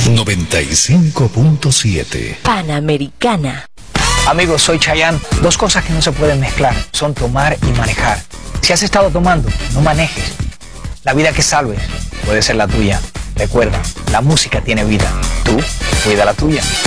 95.7 Panamericana. Amigos, soy Chayanne. Dos cosas que no se pueden mezclar son tomar y manejar. Si has estado tomando, no manejes. La vida que salves puede ser la tuya. Recuerda, la música tiene vida. Tú, cuida la tuya.